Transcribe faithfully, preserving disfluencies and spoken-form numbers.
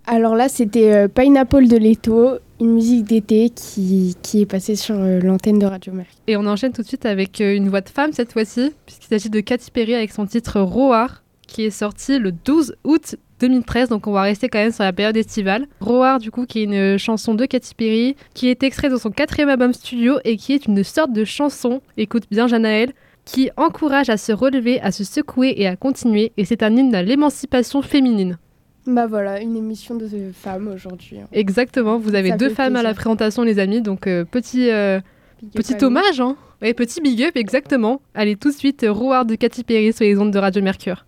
Alors là, c'était euh, Pineapple de Leto, une musique d'été qui, qui est passée sur euh, l'antenne de Radio Mercure. Et on enchaîne tout de suite avec euh, une voix de femme cette fois-ci, puisqu'il s'agit de Katy Perry avec son titre Roar, qui est sorti le douze août deux mille treize, donc on va rester quand même sur la période estivale. Roar, du coup, qui est une chanson de Katy Perry, qui est extraite de son quatrième album studio et qui est une sorte de chanson, écoute bien Janaël, qui encourage à se relever, à se secouer et à continuer, et c'est un hymne à l'émancipation féminine. Bah voilà, une émission de femmes aujourd'hui. Exactement, vous avez Ça deux fait femmes plaisir. à la présentation les amis, donc euh, petit, euh, petit hommage, hein. Ouais, petit big up, exactement. Allez tout de suite, Roar de Katy Perry sur les ondes de Radio Mercure.